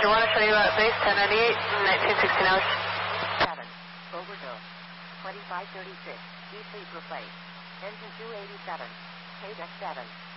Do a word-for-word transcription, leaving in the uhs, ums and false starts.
you want to show you out base, ten ninety-eight, nineteen sixteen hours. seven, overgo, twenty-five thirty-six, deep sleep replaced, engine two eighty-seven, K deck seven.